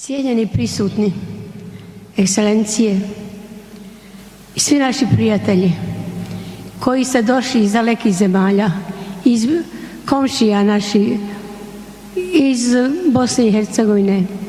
Cijenjeni prisutni, ekscelencije i svi naši prijatelji koji ste došli iz dalekih zemalja, iz komšija naših, iz Bosne i Hercegovine,